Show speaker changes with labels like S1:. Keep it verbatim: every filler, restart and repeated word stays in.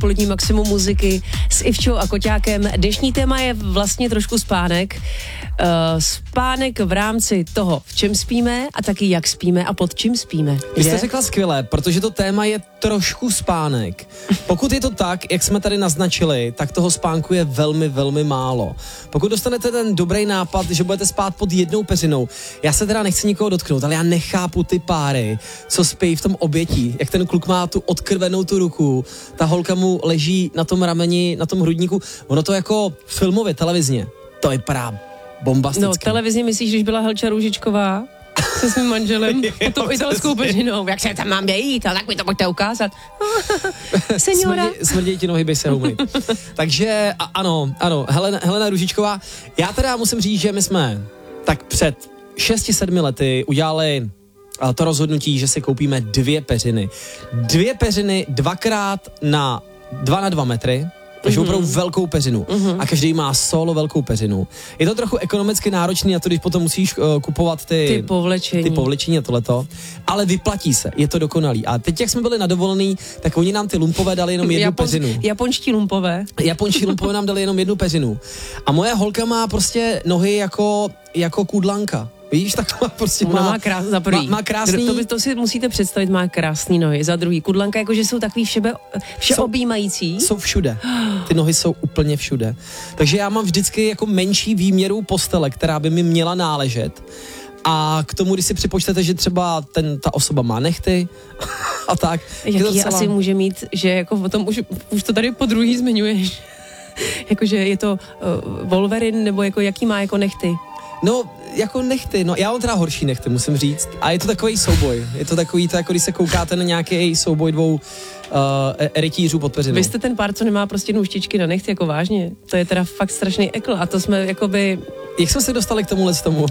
S1: odpolední maximum muziky s Ivčou a Koťákem. Dnešní téma je vlastně trošku spánek. Uh, spánek v rámci toho, v čem spíme a taky jak spíme a pod čím spíme.
S2: Vy jste řekla skvěle, protože to téma je trošku spánek. Pokud je to tak, jak jsme tady naznačili, tak toho spánku je velmi, velmi málo. Pokud dostanete ten dobrý nápad, že budete spát pod jednou peřinou, já se teda nechci nikoho dotknout, ale já nechápu ty páry, co spí v tom obětí, jak ten kluk má tu odkrvenou tu ruku, ta holka mu leží na tom rameni, na tom hrudníku, ono to jako filmově, televizně, to vypadá bombasticky.
S1: No, televizně myslíš, když byla Helča Růžičková se svým manželem a tou italskou peřinou, jak se tam mám jít, a tak mi to pojďte ukázat. Seniora.
S2: Smrdě, smrděj ti nohy, bej se umyt. Takže a, ano, ano, Helena, Helena Růžičková. Já teda musím říct, že my jsme tak před šesti sedmi lety udělali to rozhodnutí, že si koupíme dvě peřiny. Dvě peřiny dvakrát na dva na dva metry, takže mm-hmm. opravdu velkou peřinu. Mm-hmm. A každý má solo velkou peřinu. Je to trochu ekonomicky náročný, a to když potom musíš uh, kupovat ty,
S1: ty povlečení.
S2: Ty povlečení a tohleto. Ale vyplatí se, je to dokonalý. A teď, jak jsme byli na dovolený, tak oni nám ty lumpové dali jenom jednu
S1: Japon,
S2: peřinu.
S1: Japonští lumpové.
S2: Japonští lumpové nám dali jenom jednu peřinu. A moje holka má prostě nohy jako, jako kudlanka. Víš, taková prostě
S1: Ona
S2: má,
S1: má, krás, za prvý.
S2: má, má krásný...
S1: To, by, to si musíte představit, má krásný nohy. Za druhý, kudlanka, jakože jsou takový všebe, všeobjímající.
S2: Jsou, jsou všude. Ty nohy jsou úplně všude. Takže já mám vždycky jako menší výměru postele, která by mi měla náležet. A k tomu, když si připočtete, že třeba ten, ta osoba má nechty a tak.
S1: Jaký
S2: docela...
S1: asi může mít, že jako o tom už, už to tady po druhý zmiňuješ. Jakože je to uh, Wolverine, nebo jako jaký má jako nechty?
S2: No, jako nechty, no já mám teda horší nechty, musím říct. A je to takový souboj. Je to takový, to jako když se koukáte na nějaký souboj dvou uh, rytířů pod peřinou.
S1: Vy jste ten pár, co nemá prostě nůžtičky na nechty, jako vážně. To je teda fakt strašný ekl a to jsme jakoby...
S2: Jak jsme se dostali k tomuhle z tomu?